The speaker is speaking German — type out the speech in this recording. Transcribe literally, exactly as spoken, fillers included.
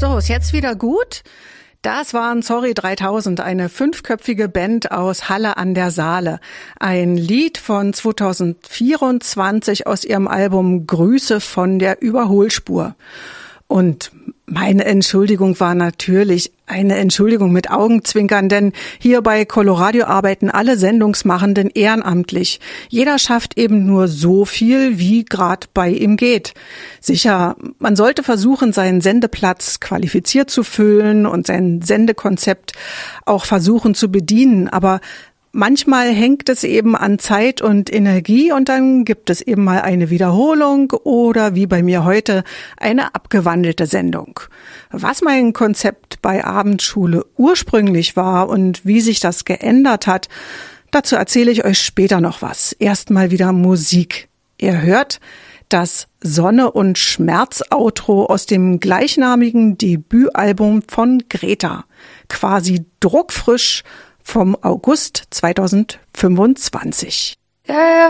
So, ist jetzt wieder gut? Das waren Sorry dreitausend, eine fünfköpfige Band aus Halle an der Saale. Ein Lied von zweitausendvierundzwanzig aus ihrem Album Grüße von der Überholspur. Und meine Entschuldigung war natürlich eine Entschuldigung mit Augenzwinkern, denn hier bei Coloradio arbeiten alle Sendungsmachenden ehrenamtlich. Jeder schafft eben nur so viel, wie gerade bei ihm geht. Sicher, man sollte versuchen, seinen Sendeplatz qualifiziert zu füllen und sein Sendekonzept auch versuchen zu bedienen, aber manchmal hängt es eben an Zeit und Energie und dann gibt es eben mal eine Wiederholung oder wie bei mir heute eine abgewandelte Sendung. Was mein Konzept bei Abendschule ursprünglich war und wie sich das geändert hat, dazu erzähle ich euch später noch was. Erstmal wieder Musik. Ihr hört das Sonne und Schmerz Outro aus dem gleichnamigen Debütalbum von Greta. Quasi druckfrisch vom August zweitausendfünfundzwanzig. Ja, ja,